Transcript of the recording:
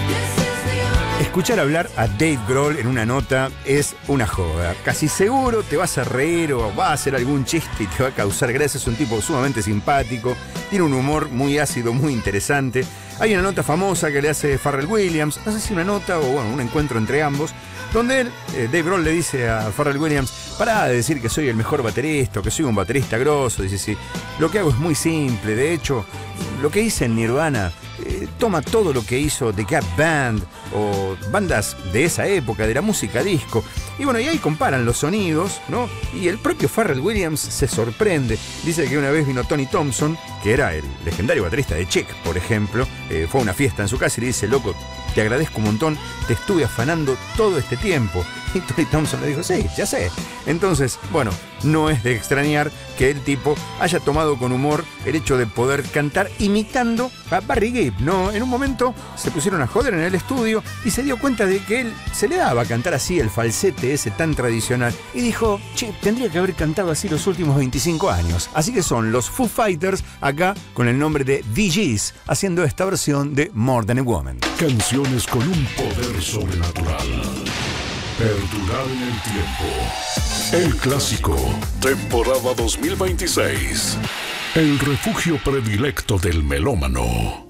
Escuchar hablar a Dave Grohl en una nota es una joda. Casi seguro te vas a reír o va a hacer algún chiste y te va a causar gracia. Es un tipo sumamente simpático, tiene un humor muy ácido, muy interesante. Hay una nota famosa que le hace Pharrell Williams, no sé si una nota o bueno, un encuentro entre ambos, donde él, Dave Grohl le dice a Pharrell Williams: pará de decir que soy el mejor baterista o que soy un baterista grosso. Dice: sí, lo que hago es muy simple. De hecho, lo que hice en Nirvana toma todo lo que hizo The Gap Band o bandas de esa época, de la música disco. Y bueno, y ahí comparan los sonidos, ¿no? Y el propio Pharrell Williams se sorprende. Dice que una vez vino Tony Thompson, que era el legendario baterista de Chic, por ejemplo, fue a una fiesta en su casa y le dice: loco, te agradezco un montón, te estuve afanando todo este tiempo. Y Tony Thompson le dijo: sí, ya sé. Entonces, bueno, no es de extrañar que el tipo haya tomado con humor el hecho de poder cantar imitando a Barry Gibb, ¿no? En un momento se pusieron a joder en el estudio y se dio cuenta de que él se le daba a cantar así, el falsete ese tan tradicional. Y dijo: che, tendría que haber cantado así los últimos 25 años. Así que son los Foo Fighters acá con el nombre de Bee Gees haciendo esta versión de More Than a Woman. Canciones con un poder sobrenatural. Perdurar en el tiempo. El clásico, temporada 2026. El refugio predilecto del melómano.